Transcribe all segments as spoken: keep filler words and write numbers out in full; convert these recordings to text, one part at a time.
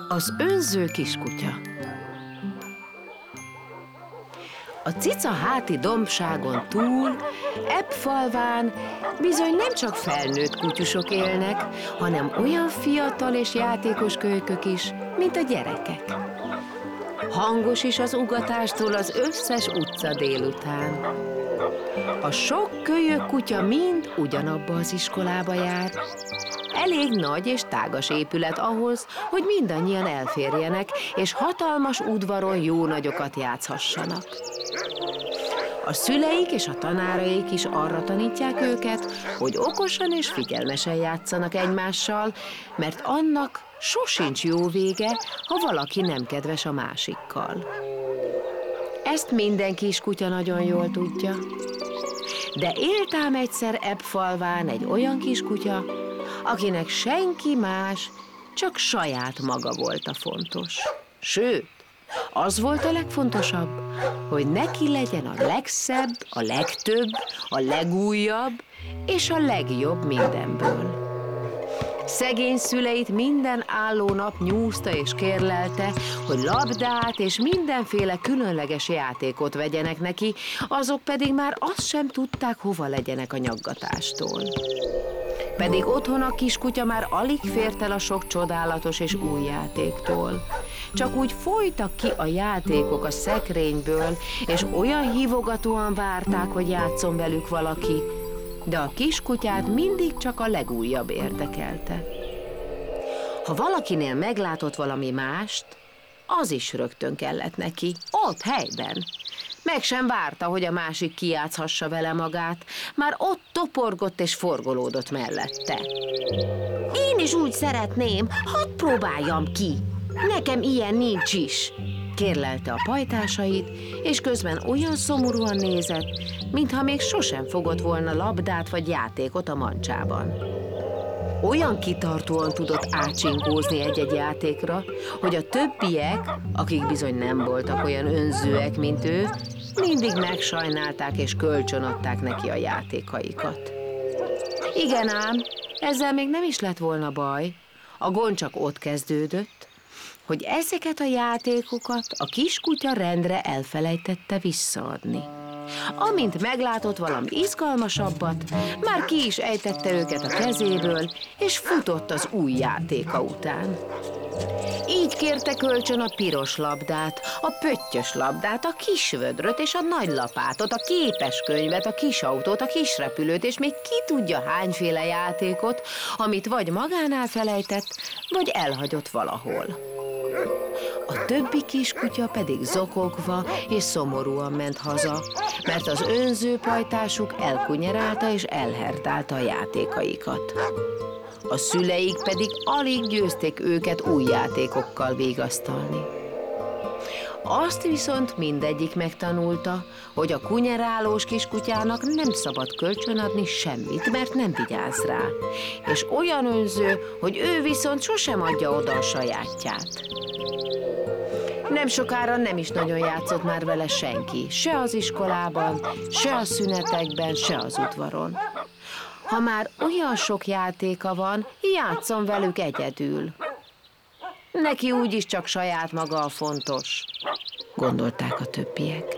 Az önző kiskutya. A cica háti dombságon túl, ebb falván bizony nem csak felnőtt kutyusok élnek, hanem olyan fiatal és játékos kölykök is, mint a gyerekek. Hangos is az ugatástól az összes utca délután. A sok kölyök kutya mind ugyanabba az iskolába jár. Elég nagy és tágas épület ahhoz, hogy mindannyian elférjenek, és hatalmas udvaron jó nagyokat játszhassanak. A szüleik és a tanáraik is arra tanítják őket, hogy okosan és figyelmesen játszanak egymással, mert annak sosincs jó vége, ha valaki nem kedves a másikkal. Ezt minden kiskutya nagyon jól tudja. De élt ám egyszer ebb falván egy olyan kiskutya, akinek senki más, csak saját maga volt a fontos. Sőt, az volt a legfontosabb, hogy neki legyen a legszebb, a legtöbb, a legújabb és a legjobb mindenből. Szegény szüleit minden álló nap nyúzta és kérlelte, hogy labdát és mindenféle különleges játékot vegyenek neki, azok pedig már azt sem tudták, hova legyenek a nyaggatástól. Pedig otthon a kiskutya már alig fért el a sok csodálatos és új játéktól. Csak úgy folytak ki a játékok a szekrényből, és olyan hívogatóan várták, hogy játszon velük valaki, de a kiskutyát mindig csak a legújabb érdekelte. Ha valakinél meglátott valami mást, az is rögtön kellett neki, ott helyben. Meg sem várta, hogy a másik kijátszhassa vele magát, már ott toporgott és forgolódott mellette. Én is úgy szeretném, hadd próbáljam ki. Nekem ilyen nincs is, kérlelte a pajtásait, és közben olyan szomorúan nézett, mintha még sosem fogott volna labdát vagy játékot a mancsában. Olyan kitartóan tudott átsinkózni egy-egy játékra, hogy a többiek, akik bizony nem voltak olyan önzőek, mint ő, mindig megsajnálták és kölcsönadták neki a játékaikat. Igen ám, ezzel még nem is lett volna baj. A gond csak ott kezdődött, hogy ezeket a játékokat a kiskutya rendre elfelejtette visszaadni. Amint meglátott valami izgalmasabbat, már ki is ejtette őket a kezéből, és futott az új játéka után. Így kérte kölcsön a piros labdát, a pöttyös labdát, a kisvödröt és a nagy lapátot, a képeskönyvet, a kisautót, a kisrepülőt, és még ki tudja hányféle játékot, amit vagy magánál felejtett, vagy elhagyott valahol. A többi kiskutya pedig zokogva és szomorúan ment haza, mert az önző pajtásuk elkunyerálta és elhertálta a játékaikat. A szüleik pedig alig győzték őket új játékokkal vigasztalni. Azt viszont mindegyik megtanulta, hogy a kunyerálós kiskutyának nem szabad kölcsönadni semmit, mert nem vigyáz rá, és olyan önző, hogy ő viszont sosem adja oda a sajátját. Nem sokára nem is nagyon játszott már vele senki, se az iskolában, se a szünetekben, se az udvaron. Ha már olyan sok játéka van, játszon velük egyedül. Neki úgyis csak saját maga a fontos, gondolták a többiek.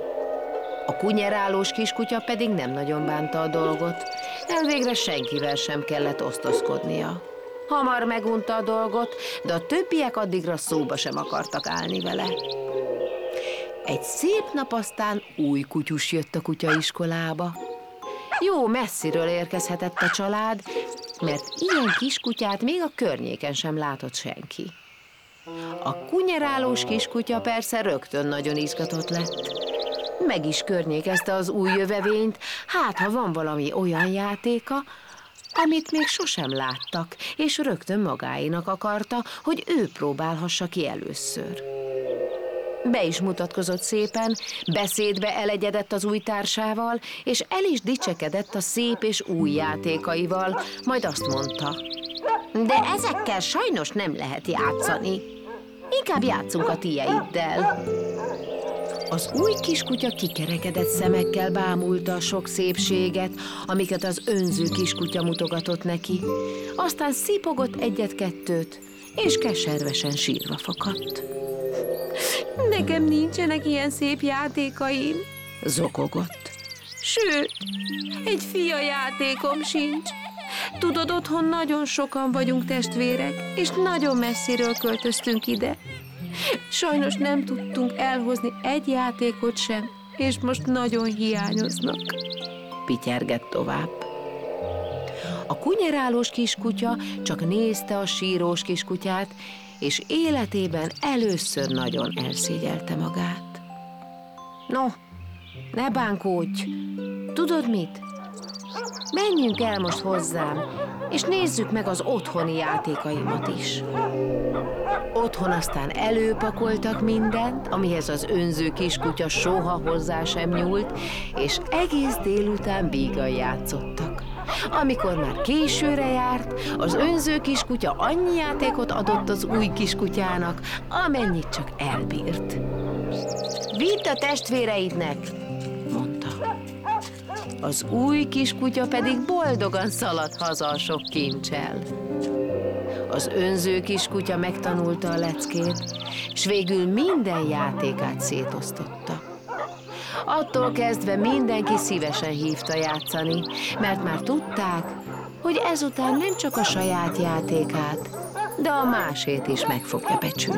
A kunyerálós kiskutya pedig nem nagyon bánta a dolgot, elvégre senkivel sem kellett osztozkodnia. Hamar megunta a dolgot, de a többiek addigra szóba sem akartak állni vele. Egy szép nap aztán új kutyus jött a kutyaiskolába. Jó messziről érkezhetett a család, mert ilyen kiskutyát még a környéken sem látott senki. A kunyerálós kiskutya persze rögtön nagyon izgatott lett. Meg is környékezte az új jövevényt, hát ha van valami olyan játéka, amit még sosem láttak, és rögtön magáénak akarta, hogy ő próbálhassa ki először. Be is mutatkozott szépen, beszédbe elegyedett az új társával, és el is dicsekedett a szép és új játékaival, majd azt mondta: de ezekkel sajnos nem lehet játszani. Inkább játszunk a tieiddel. Az új kiskutya kikerekedett szemekkel bámulta a sok szépséget, amiket az önző kiskutya mutogatott neki. Aztán szipogott egyet-kettőt, és keservesen sírva fakadt. Nekem nincsenek ilyen szép játékaim, zokogott. Sőt, egy fia játékom sincs. Tudod, otthon nagyon sokan vagyunk testvérek, és nagyon messziről költöztünk ide. Sajnos nem tudtunk elhozni egy játékot sem, és most nagyon hiányoznak. Pityergett tovább. A kunyerálós kiskutya csak nézte a sírós kiskutyát, és életében először nagyon elszégyelte magát. No, ne bánkódj! Tudod mit? Menjünk el most hozzám, és nézzük meg az otthoni játékaimat is. Otthon aztán előpakoltak mindent, amihez az önző kiskutya soha hozzá sem nyúlt, és egész délután vígan játszottak. Amikor már későre járt, az önző kiskutya annyi játékot adott az új kiskutyának, amennyit csak elbírt. Vidd a testvéreidnek, mondta. Az új kiskutya pedig boldogan szaladt haza a sok kincsel. Az önző kiskutya megtanulta a leckét, s végül minden játékát szétosztotta. Attól kezdve mindenki szívesen hívta játszani, mert már tudták, hogy ezután nem csak a saját játékát, de a másét is meg fogja becsülni.